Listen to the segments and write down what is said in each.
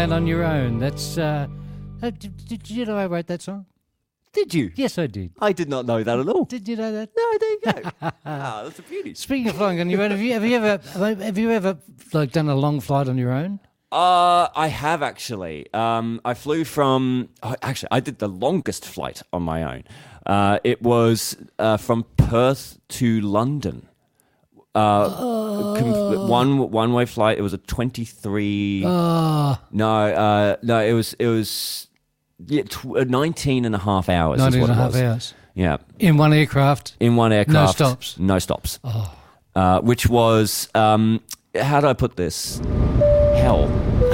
And on your own. That's. Did you know I wrote that song? Did you? Yes, I did. I did not know that at all. Did you know that? No, there you go. That's a beauty. Speaking of flying on your own, have you ever like done a long flight on your own? I have actually. I flew from. Actually, I did the longest flight on my own. It was from Perth to London. One way flight. It was a 23. No, it was 19 and a half hours. 19 and a half hours. Yeah. In one aircraft. No stops. No stops. Oh. Which was how do I put this? Hell.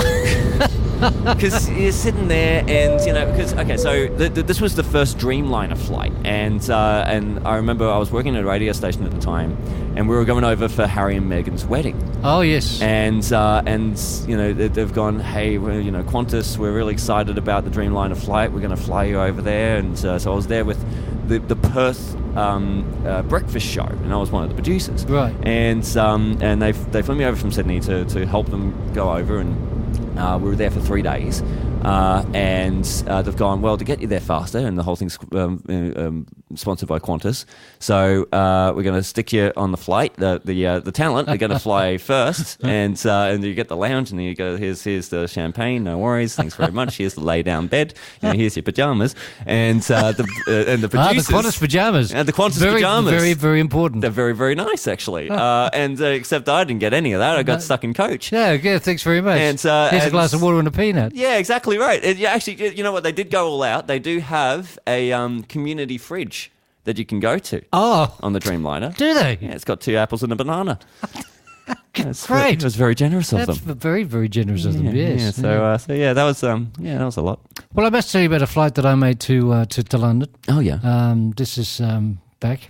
Because you're sitting there, and so this was the first Dreamliner flight, and I remember I was working at a radio station at the time, and we were going over for Harry and Meghan's wedding. Oh yes. And they've gone, hey, Qantas, we're really excited about the Dreamliner flight. We're going to fly you over there, and so I was there with the Perth breakfast show, and I was one of the producers. Right. And they flew me over from Sydney to help them go over, and we were there for 3 days, and they've gone, well, to get you there faster, and the whole thing's sponsored by Qantas, so we're going to stick you on the flight. The talent are going to fly first, and you get the lounge, and then you go, here's the champagne, no worries, thanks very much. Here's the lay down bed, here's your pajamas, and the producers, the Qantas pajamas, and the Qantas pajamas, very very important. They're very very nice actually, and except I didn't get any of that. I got stuck in coach. Yeah, thanks very much. And here's a glass of water and a peanut. Yeah, exactly right. Actually, you know what? They did go all out. They do have a community fridge that you can go to. On the Dreamliner. Do they? Yeah, it's got 2 apples and a banana. That's great. It was very generous of them. That's very very generous of them. Yes. Yeah. So that was that was a lot. Well, I must tell you about a flight that I made to London. Oh yeah. This is back.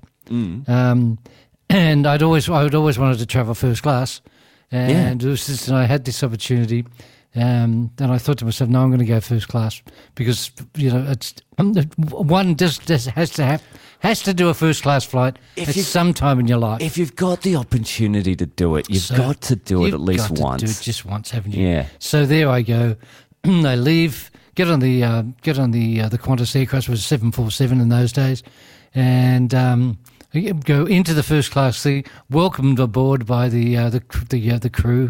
And I'd always wanted to travel first class, and it was just, I had this opportunity. Then I thought to myself, no, I'm going to go first class, because it's one just has to do a first class flight at some time in your life. If you've got the opportunity to do it, you've got to do it at least once. Do it just once, haven't you? Yeah. So there I go. I leave, get on the Qantas aircraft. It was a 747 in those days, and go into the first class seat, welcomed aboard by the crew,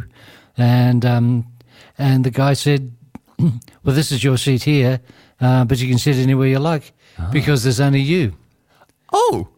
and the guy said, well, this is your seat here, but you can sit anywhere you like, because there's only you. Oh.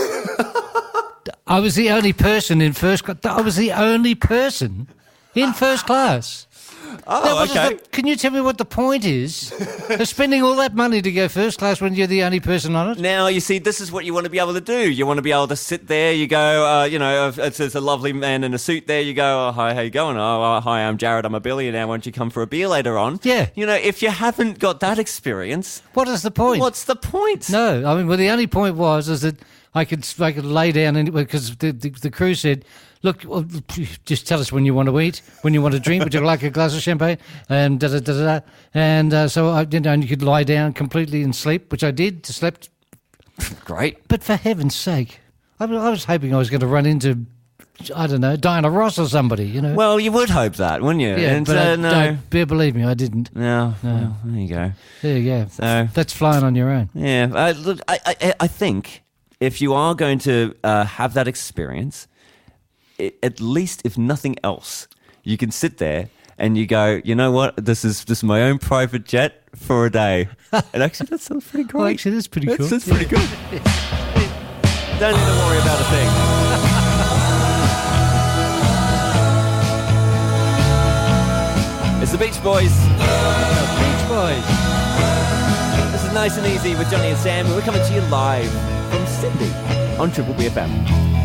I was the only person in first class. I was the only person in first class. Oh, okay. Can you tell me what the point is of spending all that money to go first class when you're the only person on it? Now, you see, this is what you want to be able to do. You want to be able to sit there. You go, it's a lovely man in a suit there. You go, oh, hi, how you going? Oh, hi, I'm Jared. I'm a billionaire. Why don't you come for a beer later on? Yeah. If you haven't got that experience... What is the point? What's the point? No, I mean, well, the only point is that I could lay down, because the crew said, look, well, just tell us when you want to eat, when you want to drink. Would you like a glass of champagne? And da-da-da-da-da. And so you could lie down completely and sleep, which I did. Slept. Great. But for heaven's sake, I was hoping I was going to run into, I don't know, Diana Ross or somebody, Well, you would hope that, wouldn't you? Yeah, but no. Believe me, I didn't. No. Well, there you go. There you go. So that's flying on your own. Yeah. Look, I think if you are going to have that experience, at least if nothing else, you can sit there and you go, you know what, this is my own private jet for a day. And actually, that sounds pretty great. Well, actually, that's pretty cool. That's pretty good. Don't need to worry about a thing. It's the Beach Boys. The Beach Boys. This is Nice and Easy with Johnny and Sam, and we're coming to you live from Sydney on Triple BFM.